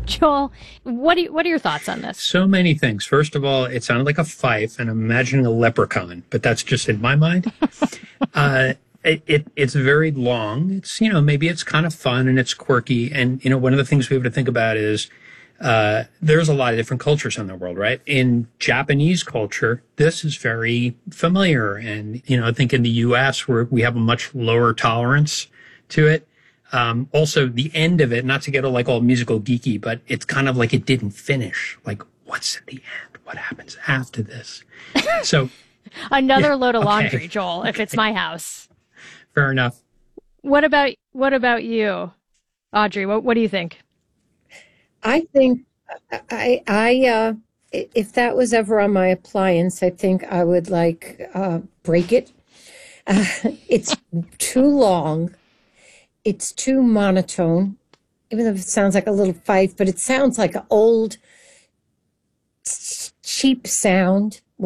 Joel, what are your thoughts on this? So many things. First of all, it sounded like a fife, and I'm imagining a leprechaun, but that's just in my mind. It's very long. It's, maybe it's kind of fun and it's quirky. And, one of the things we have to think about is there's a lot of different cultures in the world, right? In Japanese culture, this is very familiar. And, I think in the U.S., we have a much lower tolerance to it. Also, the end of it, not to get all musical geeky, but it's kind of like it didn't finish. Like, what's at the end? What happens after this? So another load of laundry, Joel, if it's my house. Fair enough. What about you, Audrey? What do you think? I think if that was ever on my appliance, I think I would break it. It's too long. It's too monotone, even though it sounds like a little fife, but it sounds like an old, cheap sound.